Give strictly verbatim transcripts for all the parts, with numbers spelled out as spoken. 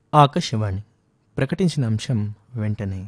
ఆకాశవాణి ప్రకటించిన అంశం వెంటనే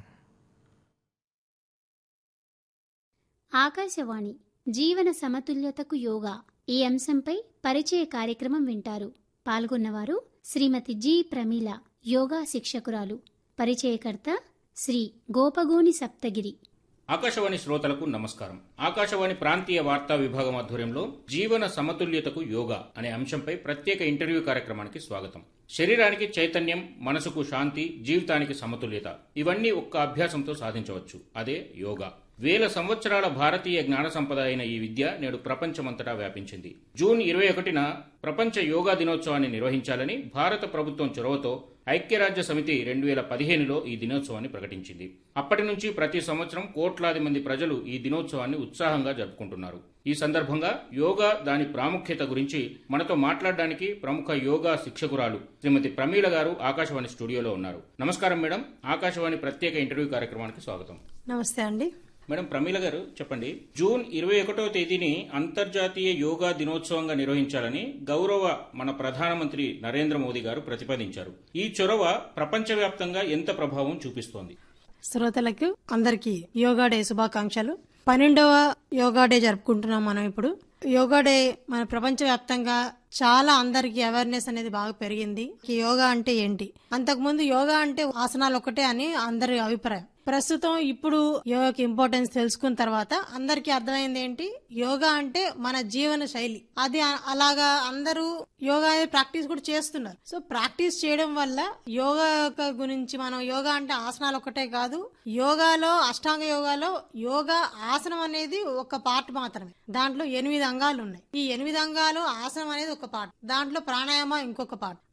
ఆకాశవాణి జీవన సమతుల్యతకు యోగా ఈ అంశంపై పరిచయ కార్యక్రమం వింటారు. పాల్గొన్నవారు శ్రీమతి జి ప్రమీల, యోగా శిక్షకురాలు. పరిచయకర్త శ్రీ గోపగోని సప్తగిరి. ఆకాశవాణి శ్రోతలకు నమస్కారం. ఆకాశవాణి ప్రాంతీయ వార్తా విభాగం ఆధ్వర్యంలో జీవన సమతుల్యతకు యోగా అనే అంశంపై ప్రత్యేక ఇంటర్వ్యూ కార్యక్రమానికి స్వాగతం. శరీరానికి చైతన్యం, మనసుకు శాంతి, జీవితానికి సమతుల్యత ఇవన్నీ ఒక్క అభ్యాసంతో సాధించవచ్చు. అదే యోగా. వేల సంవత్సరాల భారతీయ జ్ఞాన సంపద అయిన ఈ విద్య నేడు ప్రపంచమంతటా వ్యాపించింది. జూన్ ఇరవై ఒకటిన ప్రపంచ యోగా దినోత్సవాన్ని నిర్వహించాలని భారత ప్రభుత్వం చొరవతో ఐక్యరాజ్య సమితి రెండు వేల పదిహేనులో ఈ దినోత్సవాన్ని ప్రకటించింది. అప్పటి నుంచి ప్రతి సంవత్సరం కోట్లాది మంది ప్రజలు ఈ దినోత్సవాన్ని ఉత్సాహంగా జరుపుకుంటున్నారు. ఈ సందర్భంగా యోగా, దాని ప్రాముఖ్యత గురించి మనతో మాట్లాడడానికి ప్రముఖ యోగా శిక్షకురాలు శ్రీమతి ప్రమీల గారు ఆకాశవాణి స్టూడియోలో ఉన్నారు. నమస్కారం మేడం. ఆకాశవాణి ప్రత్యేక ఇంటర్వ్యూ కార్యక్రమానికి స్వాగతం. నమస్తే అండి. మేడం ప్రమీల గారు, చెప్పండి, జూన్ ఇరవై ఒకటవ తేదీని అంతర్జాతీయ యోగా దినోత్సవంగా నిర్వహించాలని గౌరవ మన ప్రధానమంత్రి నరేంద్ర మోదీ గారు ప్రతిపాదించారు. ఈ చొరవ ప్రపంచవ్యాప్తంగా ఎంత ప్రభావం చూపిస్తోంది? శ్రోతలకు అందరికీ యోగా డే శుభాకాంక్షలు. పన్నెండవ యోగా డే జరుపుకుంటున్నాం మనం ఇప్పుడు. యోగా డే మన ప్రపంచవ్యాప్తంగా చాలా అందరికి అవేర్నెస్ అనేది బాగా పెరిగింది. యోగా అంటే ఏంటి, అంతకుముందు యోగా అంటే ఆసనాలు ఒకటే అని అందరి అభిప్రాయం. ప్రస్తుతం ఇప్పుడు యోగాకి ఇంపార్టెన్స్ తెలుసుకున్న తర్వాత అందరికీ అర్థమైంది ఏంటి, యోగా అంటే మన జీవన శైలి. అది అలాగా అందరూ యోగా ప్రాక్టీస్ కూడా చేస్తున్నారు. సో ప్రాక్టీస్ చేయడం వల్ల యోగా గురించి మనం యోగా అంటే ఆసనాలు ఒకటే కాదు, యోగాలో అష్టాంగ యోగాలో యోగా ఆసనం అనేది ఒక పార్ట్ మాత్రమే. దాంట్లో ఎనిమిది అంగాలు ఉన్నాయి. ఈ ఎనిమిది అంగాలు ఆసనం అనేది ఒక పార్ట్, దాంట్లో ప్రాణాయామ ఇంకొక పార్ట్.